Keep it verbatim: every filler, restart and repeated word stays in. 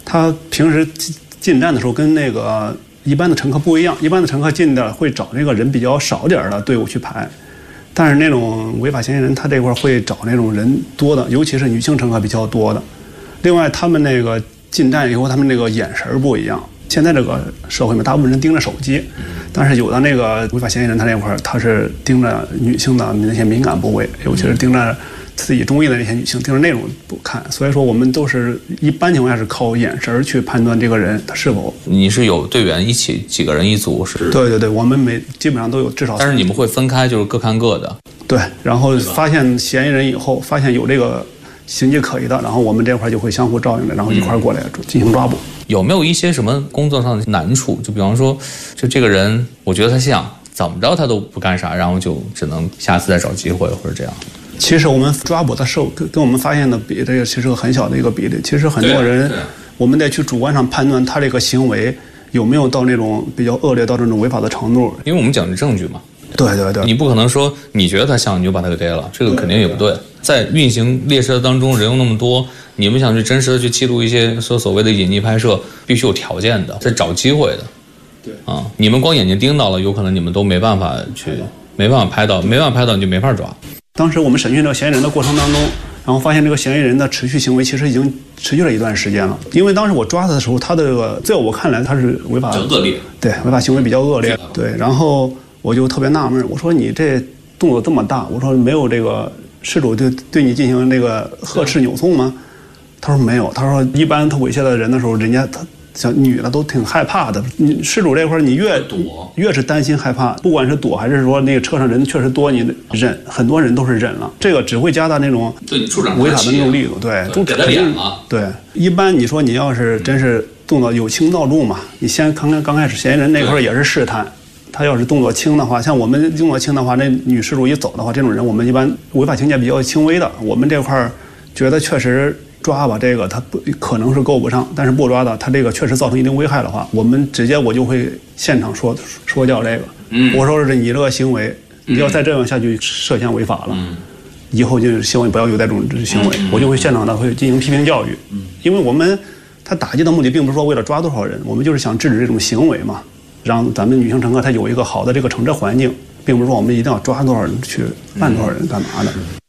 他平时进站的时候跟那个一般的乘客不一样，一般的乘客进的会找那个人比较少点的队伍去排，但是那种违法嫌疑人他这块会找那种人多的，尤其是女性乘客比较多的。另外，他们那个进站以后，他们那个眼神不一样。现在这个社会嘛，大部分人盯着手机，但是有的那个违法嫌疑人他那块儿他是盯着女性的那些敏感部位，尤其是盯着自己中意的那些女性，盯着那种不看。所以说，我们都是一般情况下是靠眼神去判断这个人他是否。 你是有队员一起几个人一组是？ 对对对，我们每基本上都有至少。 但是你们会分开，就是各看各的。 对，然后发现嫌疑人以后，发现有这个形迹可疑的，然后我们这块就会相互照应着，然后一块过来进行抓捕。 有没有一些什么工作上的难处？就比方说，就这个人，我觉得他像怎么着他都不干啥，然后就只能下次再找机会或者这样。 其实我们抓捕的时候跟跟我们发现的比这个其实很小的一个比例。其实很多人，我们得去主观上判断他这个行为有没有到那种比较恶劣到这种违法的程度。 因为我们讲的证据嘛。 对对对， 你不可能说你觉得他像你就把他给逮了，这个肯定也不对。在运行列车当中人又那么多，你们想去真实的去记录一些说所谓的隐匿拍摄，必须有条件的，在找机会的。 对啊，你们光眼睛盯到了，有可能你们都没办法去，没办法拍到，没办法拍到你就没法抓。 当时我们审讯这个嫌疑人的过程当中，然后发现这个嫌疑人的持续行为其实已经持续了一段时间了。因为当时我抓他的时候，他的这个在我看来他是违法恶劣， 对，违法行为比较恶劣。对，然后我就特别纳闷，我说你这动作这么大，我说没有这个事主对对你进行那个呵斥扭送吗？他说没有，他说一般他猥亵的人的时候，人家他像女的都挺害怕的。你事主这块你越躲越是担心害怕，不管是躲还是说那个车上人确实多，你忍，很多人都是忍了，这个只会加大那种违法的那种力度。对，都给他脸了。 对，一般你说你要是真是动作有轻造重嘛，你先刚刚刚开始嫌疑人那块也是试探。他要是动作轻的话，像我们动作轻的话，那女事主一走的话，这种人我们一般违法情节比较轻微的，我们这块觉得确实抓吧，这个他不可能是够不上，但是不抓的，他这个确实造成一定危害的话，我们直接我就会现场说说教这个，嗯，我说是你这个行为，你要再这样下去涉嫌违法了，嗯，以后就行为不要有这种行为，我就会现场的会进行批评教育，嗯，因为我们他打击的目的并不是说为了抓多少人，我们就是想制止这种行为嘛。让咱们女性乘客她有一个好的这个乘车环境，并不是说我们一定要抓多少人去办多少人干嘛的。